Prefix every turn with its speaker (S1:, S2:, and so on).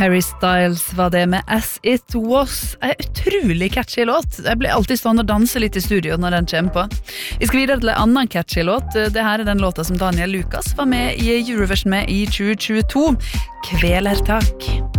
S1: Harry Styles var det med As It Was. En utrolig catchy låt. Jeg blir alltid stående og danse litt i studio når den kommer på. Vi skal videre til en annen catchy låt. Det her den låta som Daniel Lucas var med i Eurovision med i 2022. Kvelertak.